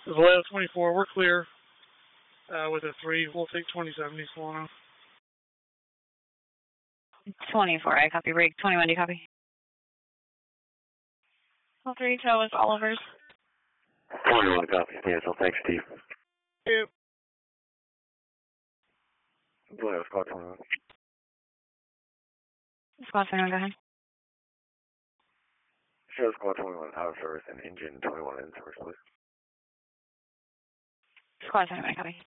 This is Layout 24. We're clear with a 3. We'll take 2070 Solano. 24, I copy. Break 21, do you copy? All 3 tow is Oliver's. 21 copy. Cancel. Thanks, Steve. Yep. Blue, squad 21. Squad 21, go ahead. Show squad 21 out of service and engine 21 in service, please. Squad 21, copy.